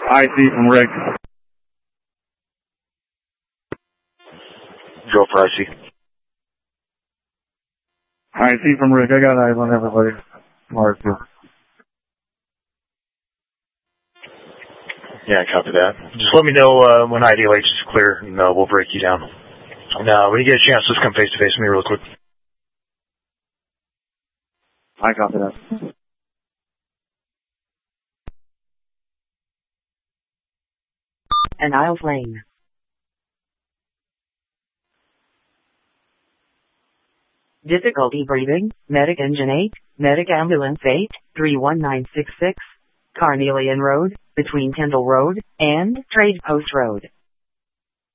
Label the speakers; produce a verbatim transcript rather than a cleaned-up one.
Speaker 1: I C from Rick.
Speaker 2: Go for I C.
Speaker 1: I C from Rick. I got eyes on everybody. Mark.
Speaker 2: Yeah, copy that. Just let me know uh, when I D L H is clear, and uh, we'll break you down. Now, when you get a chance, just come face to face with me real quick.
Speaker 1: I copy that.
Speaker 3: And Isles Lane. Difficulty breathing, Medic Engine eight, Medic Ambulance eight, three one nine six six, Carnelian Road, between Kendall Road and Trade Post Road.